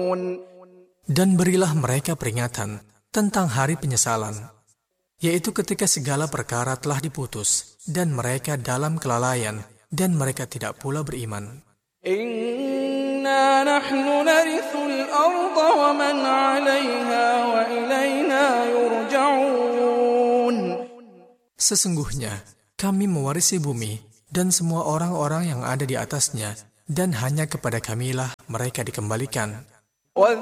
Dan berilah mereka peringatan tentang hari penyesalan, yaitu ketika segala perkara telah diputus, dan mereka dalam kelalaian, dan mereka tidak pula beriman. Inna nahnu narithul arda wa man 'alayha wa ilayna yurja'un. Sesungguhnya kami mewarisi bumi dan semua orang-orang yang ada di atasnya, dan hanya kepada kamilah mereka dikembalikan.